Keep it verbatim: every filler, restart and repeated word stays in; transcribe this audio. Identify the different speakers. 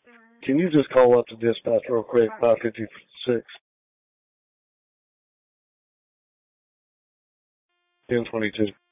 Speaker 1: Can you just call up to dispatch real quick, five fifty-six, ten twenty-two?